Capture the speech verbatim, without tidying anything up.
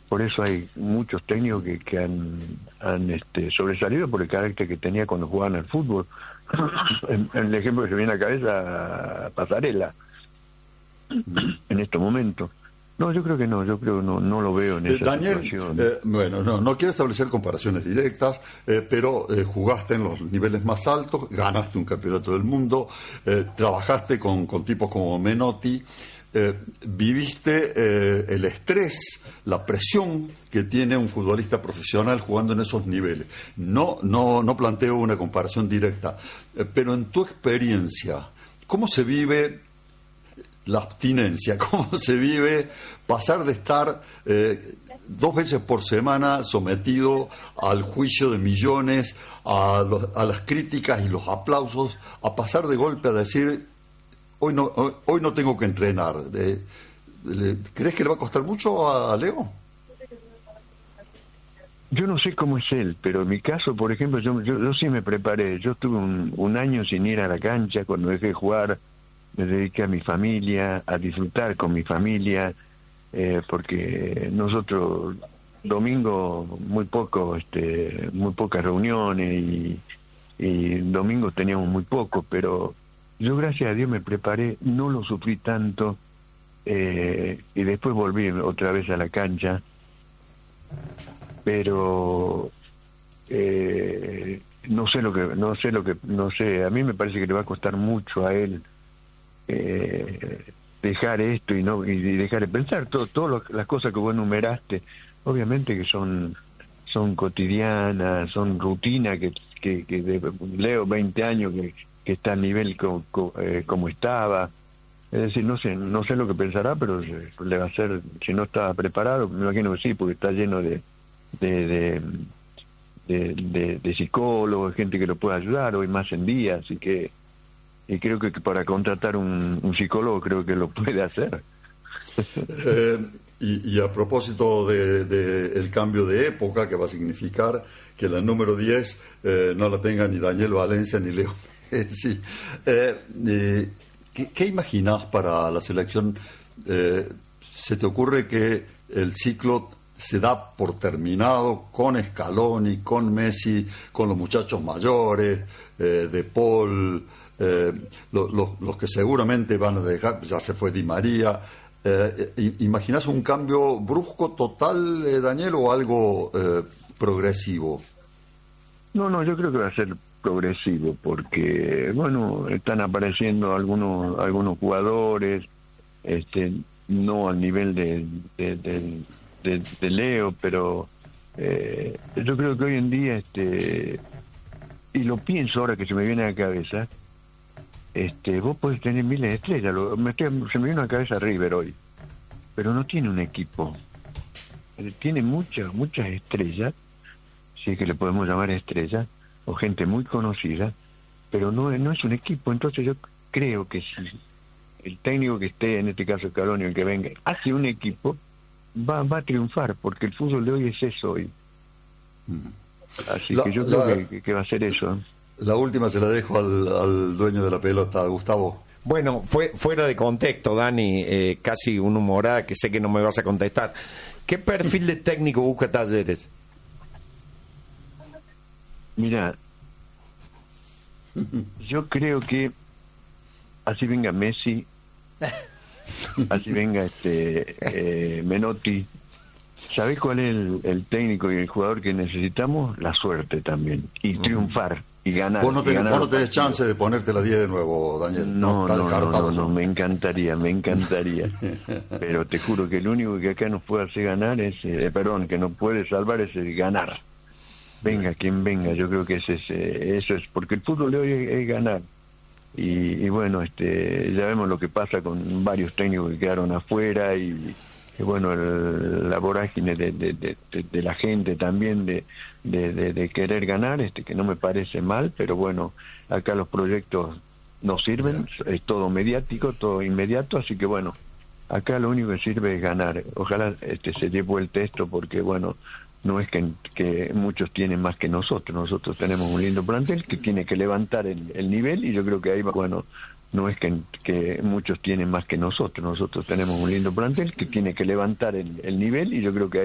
por eso hay muchos técnicos que, que han, han este, sobresalido por el carácter que tenía cuando jugaban al fútbol. en, en el ejemplo que se viene a la cabeza, Pasarela, en estos momentos. No, yo creo que no, yo creo que no, no lo veo en esa eh, Daniel, situación. Eh, bueno, no, no quiero establecer comparaciones directas, eh, pero eh, jugaste en los niveles más altos, ganaste un campeonato del mundo, eh, trabajaste con, con tipos como Menotti, eh, viviste eh, el estrés, la presión que tiene un futbolista profesional jugando en esos niveles. No, no, no planteo una comparación directa, eh, pero en tu experiencia, ¿cómo se vive la abstinencia? ¿Cómo se vive pasar de estar eh, dos veces por semana sometido al juicio de millones, a, los, a las críticas y los aplausos, a pasar de golpe a decir, hoy no, hoy, hoy no tengo que entrenar? Eh, le, ¿Crees que le va a costar mucho a, a Leo? Yo no sé cómo es él, pero en mi caso, por ejemplo, yo, yo, yo sí me preparé. Yo estuve un, un año sin ir a la cancha. Cuando dejé de jugar, me dediqué a mi familia, a disfrutar con mi familia, eh, porque nosotros domingo muy poco, este, muy pocas reuniones y, y domingos teníamos muy poco, pero yo gracias a Dios me preparé, no lo sufrí tanto, eh, y después volví otra vez a la cancha, pero eh, no sé lo que, no sé lo que, no sé, a mí me parece que le va a costar mucho a él Eh, dejar esto y no y dejar de pensar todo todas las cosas que vos enumeraste, obviamente que son son cotidianas, son rutinas que que, que de, Leo veinte años que, que está al nivel co, co, eh, como estaba, es decir, no sé no sé lo que pensará, pero le va a hacer, si no está preparado, me imagino que sí, porque está lleno de de de, de, de, de psicólogos, gente que lo puede ayudar hoy más en día, así que y creo que para contratar un, un psicólogo creo que lo puede hacer. Eh, y, y a propósito de, de el cambio de época que va a significar que la número diez eh, no la tenga ni Daniel Valencia ni Leo Messi. Eh, eh, ¿qué, ¿Qué imaginás para la selección? Eh, ¿Se te ocurre que el ciclo se da por terminado con Scaloni, con Messi, con los muchachos mayores, eh, De Paul, Eh, los, los, los que seguramente van a dejar, ya se fue Di María? Eh, ¿Imaginás un cambio brusco, total, eh, Daniel, o algo eh, progresivo? No, no, yo creo que va a ser progresivo, porque, bueno, están apareciendo algunos algunos jugadores, este no al nivel de, de, de, de, de Leo, pero eh, yo creo que hoy en día, este y lo pienso ahora que se me viene a la cabeza, Este, vos podés tener miles de estrellas. Lo, me estoy, se me vino a la cabeza River hoy, pero no tiene un equipo. Tiene muchas, muchas estrellas, si es que le podemos llamar estrellas, o gente muy conocida, pero no, no es un equipo. Entonces yo creo que si el técnico que esté, en este caso Scaloni, el que venga, hace un equipo, va, va a triunfar, porque el fútbol de hoy es eso hoy. Así la, que yo creo la... que, que va a ser eso. La última se la dejo al, al dueño de la pelota, Gustavo. Bueno, fue fuera de contexto, Dani, eh, casi una humorada que sé que no me vas a contestar. ¿Qué perfil de técnico busca Talleres? Mira, yo creo que así venga Messi, así venga este eh, Menotti. ¿Sabés cuál es el, el técnico y el jugador que necesitamos? La suerte también, y triunfar. Y ganar, vos no tenés, ganar vos no tenés chance de ponerte la diez de nuevo, Daniel. No, no, no, no, no, no, me encantaría, me encantaría. Pero te juro que el único que acá nos puede hacer ganar es, eh, perdón, que nos puede salvar es el ganar. Venga, quien venga, yo creo que ese es, eh, eso es, porque el fútbol de hoy es, es ganar. Y, y bueno, este, ya vemos lo que pasa con varios técnicos que quedaron afuera y, y bueno, el, la vorágine de, de, de, de, de la gente también de De, de, de querer ganar, este que no me parece mal, pero bueno, acá los proyectos no sirven, es todo mediático, todo inmediato, así que bueno, acá lo único que sirve es ganar. Ojalá este se dé vuelta esto, porque bueno, no es que, que muchos tienen más que nosotros, nosotros tenemos un lindo plantel que tiene que levantar el, el nivel, y yo creo que ahí va, bueno, no es que, que muchos tienen más que nosotros, nosotros tenemos un lindo plantel que tiene que levantar el, el nivel, y yo creo que ahí